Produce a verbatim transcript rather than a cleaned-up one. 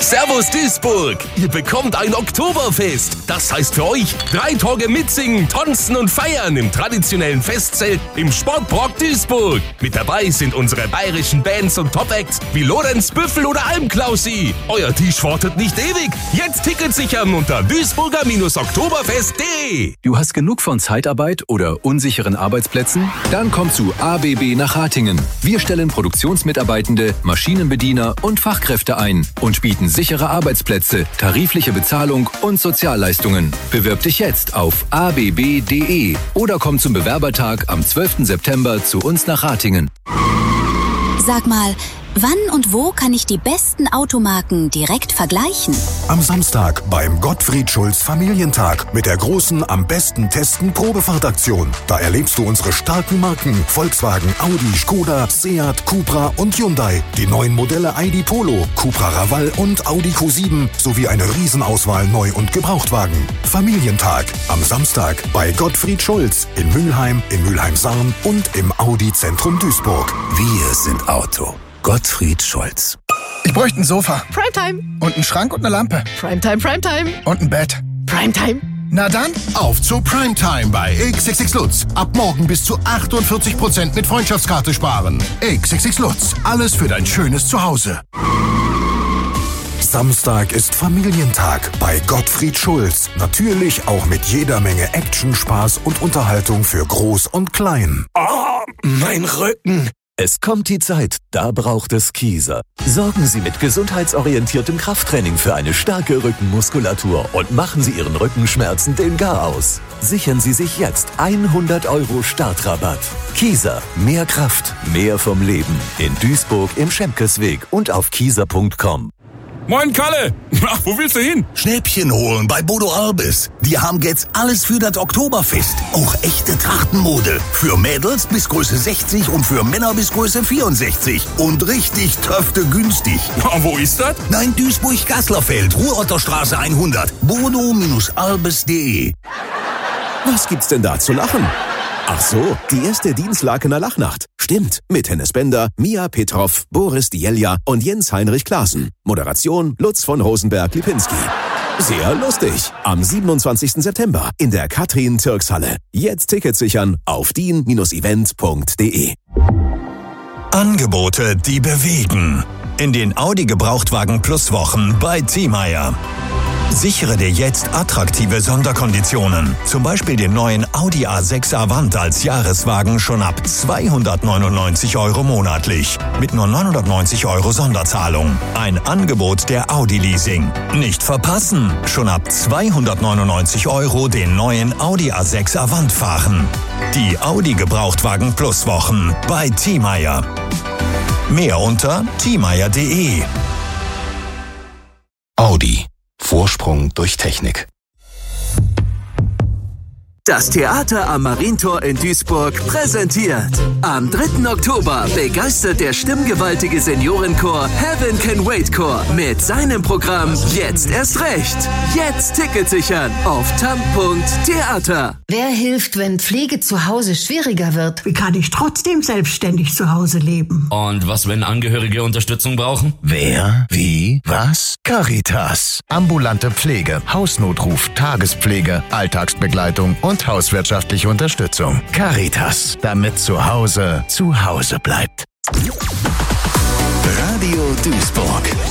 Servus Duisburg, ihr bekommt ein Oktoberfest. Das heißt für euch drei Tage mitsingen, tanzen und feiern im traditionellen Festzelt im Sportpark Duisburg. Mit dabei sind unsere bayerischen Bands und Top-Acts wie Lorenz Büffel oder Almklausi. Euer Tisch wartet nicht ewig. Jetzt Tickets sichern unter duisburger oktoberfest punkt de. Du hast genug von Zeitarbeit oder unsicheren Arbeitsplätzen? Dann komm zu A B B nach Ratingen. Wir stellen Produktionsmitarbeitende, Maschinenbediener und Fachkräfte ein und bieten sichere Arbeitsplätze, tarifliche Bezahlung und Sozialleistungen. Bewirb dich jetzt auf a b b punkt de oder komm zum Bewerbertag am zwölften September zu uns nach Ratingen. Sag mal, wann und wo kann ich die besten Automarken direkt vergleichen? Am Samstag beim Gottfried Schulz Familientag mit der großen Am besten testen Probefahrtaktion. Da erlebst du unsere starken Marken Volkswagen, Audi, Skoda, Seat, Cupra und Hyundai. Die neuen Modelle I D Polo, Cupra Raval und Audi Q sieben sowie eine Riesenauswahl Neu- und Gebrauchtwagen. Familientag am Samstag bei Gottfried Schulz in Mülheim, in Mülheim-Sarn und im Audi-Zentrum Duisburg. Wir sind Auto. Gottfried Schulz. Ich bräuchte ein Sofa. Primetime. Und einen Schrank und eine Lampe. Primetime, Primetime. Und ein Bett. Primetime. Na dann, auf zu Primetime bei X X X Lutz. Ab morgen bis zu achtundvierzig Prozent mit Freundschaftskarte sparen. X X X Lutz. Alles für dein schönes Zuhause. Samstag ist Familientag bei Gottfried Schulz. Natürlich auch mit jeder Menge Action, Spaß und Unterhaltung für Groß und Klein. Oh, mein Rücken. Es kommt die Zeit, da braucht es Kieser. Sorgen Sie mit gesundheitsorientiertem Krafttraining für eine starke Rückenmuskulatur und machen Sie Ihren Rückenschmerzen den Garaus. Sichern Sie sich jetzt hundert Euro Startrabatt. Kieser, mehr Kraft, mehr vom Leben. In Duisburg im Schemkesweg und auf kieser punkt com. Moin Kalle! Ach, wo willst du hin? Schnäppchen holen bei Bodo Albis. Die haben jetzt alles für das Oktoberfest. Auch echte Trachtenmode. Für Mädels bis Größe sechzig und für Männer bis Größe vierundsechzig. Und richtig töfte günstig. Ja, wo ist das? Nein, Duisburg-Gasslerfeld, Ruhrotterstraße hundert. bodo albis punkt de. Was gibt's denn da zu lachen? Ach so, die erste Dienstlakener Lachnacht. Stimmt, mit Hennes Bender, Mia Petrov, Boris Dielja und Jens-Heinrich Klaassen. Moderation Lutz von Rosenberg-Lipinski. Sehr lustig. Am siebenundzwanzigsten September in der Katrin-Türks-Halle. Jetzt Tickets sichern auf dien event punkt de. Angebote, die bewegen. In den Audi Gebrauchtwagen Plus Wochen bei Thiemeyer. Sichere dir jetzt attraktive Sonderkonditionen. Zum Beispiel den neuen Audi A sechs Avant als Jahreswagen schon ab zweihundertneunundneunzig Euro monatlich. Mit nur neunhundertneunzig Euro Sonderzahlung. Ein Angebot der Audi Leasing. Nicht verpassen. Schon ab zweihundertneunundneunzig Euro den neuen Audi A sechs Avant fahren. Die Audi Gebrauchtwagen Plus Wochen bei Thiemeyer. Mehr unter thiemeyer punkt de. Audi. Vorsprung durch Technik. Das Theater am Marientor in Duisburg präsentiert. Am dritten Oktober begeistert der stimmgewaltige Seniorenchor Heaven Can Wait Chor mit seinem Programm Jetzt erst recht. Jetzt Ticket sichern auf tam punkt theater. Wer hilft, wenn Pflege zu Hause schwieriger wird? Wie kann ich trotzdem selbstständig zu Hause leben? Und was, wenn Angehörige Unterstützung brauchen? Wer? Wie? Was? Caritas. Ambulante Pflege, Hausnotruf, Tagespflege, Alltagsbegleitung und hauswirtschaftliche Unterstützung. Caritas, damit zu Hause zu Hause bleibt. Radio Duisburg.